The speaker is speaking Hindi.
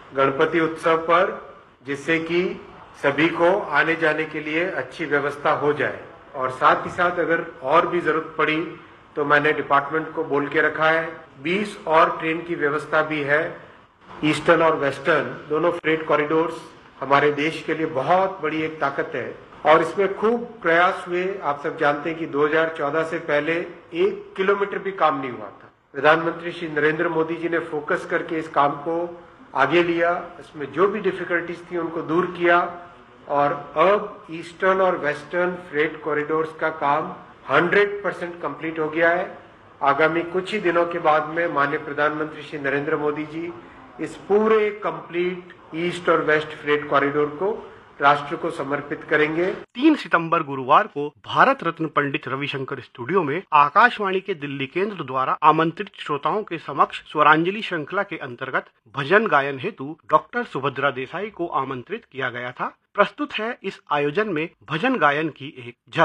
गणपति उत्सव पर, जिससे कि सभी को आने जाने के लिए अच्छी व्यवस्था हो जाए। और साथ ही साथ अगर और भी जरूरत पड़ी तो मैंने डिपार्टमेंट को बोल के रखा है, 20 और ट्रेन की व्यवस्था भी है। ईस्टर्न और वेस्टर्न दोनों फ्रेट कॉरिडोर्स हमारे देश के लिए बहुत बड़ी एक ताकत है और इसमें खूब प्रयास हुए। आप सब जानते हैं कि 2014 से पहले 1 किलोमीटर भी काम नहीं हुआ था। प्रधानमंत्री श्री नरेंद्र मोदी जी ने फोकस करके इस काम को आगे लिया, इसमें जो भी डिफिकल्टीज थी उनको दूर किया और अब ईस्टर्न और वेस्टर्न फ्रेट कॉरिडोर्स का काम 100% कंप्लीट हो गया है। आगामी कुछ ही दिनों के बाद में माननीय प्रधानमंत्री श्री नरेंद्र मोदी जी इस पूरे कंप्लीट ईस्ट और वेस्ट फ्रेट कॉरिडोर को राष्ट्र को समर्पित करेंगे। 3 सितंबर गुरुवार को भारत रत्न पंडित रविशंकर स्टूडियो में आकाशवाणी के दिल्ली केंद्र द्वारा आमंत्रित श्रोताओं के समक्ष स्वरांजलि श्रृंखला के अंतर्गत भजन गायन हेतु डॉक्टर सुभद्रा देसाई को आमंत्रित किया गया था। प्रस्तुत है इस आयोजन में भजन गायन की एक झलक।